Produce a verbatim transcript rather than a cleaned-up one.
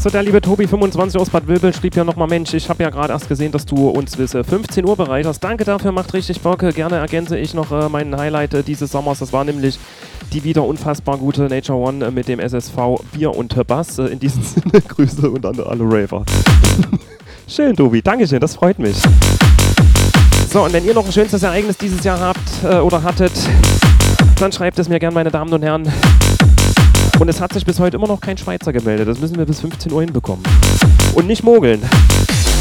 So, der liebe Tobi fünfundzwanzig aus Bad Vilbel schrieb ja nochmal, Mensch, ich habe ja gerade erst gesehen, dass du uns bis äh, fünfzehn Uhr bereiterst. Danke dafür, macht richtig Bock. Gerne ergänze ich noch äh, meinen Highlight äh, dieses Sommers. Das war nämlich die wieder unfassbar gute Nature One äh, mit dem S S V Bier und Bass. Äh, in diesem Sinne, Grüße und an alle Raver. Schön, Tobi, Dankeschön, das freut mich. So, und wenn ihr noch ein schönstes Ereignis dieses Jahr habt äh, oder hattet, dann schreibt es mir gern, meine Damen und Herren. Und es hat sich bis heute immer noch kein Schweizer gemeldet. Das müssen wir bis fünfzehn Uhr hinbekommen. Und nicht mogeln.